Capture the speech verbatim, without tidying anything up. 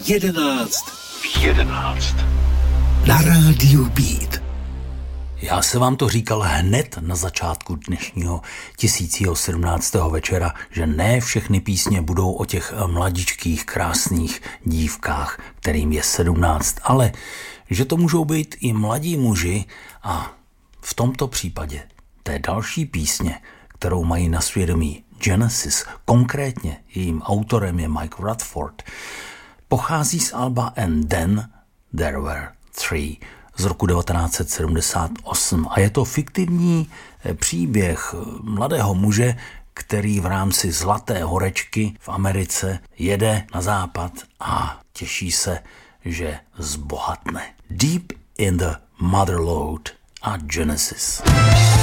Jedenáct v jedenáct. Na rádiu Beat. Já jsem vám to říkal hned na začátku dnešního tisícího sedmnáctého večera, že ne všechny písně budou o těch mladičkých, krásných dívkách, kterým je sedmnáct, ale že to můžou být i mladí muži a v tomto případě té další písně, kterou mají na svědomí Genesis, konkrétně jejím autorem je Mike Radford, pochází z alba And Then There Were Three z roku devatenáct set sedmdesát osm a je to fiktivní příběh mladého muže, který v rámci Zlaté horečky v Americe jede na západ a těší se, že zbohatne. Deep in the Motherlode a Genesis.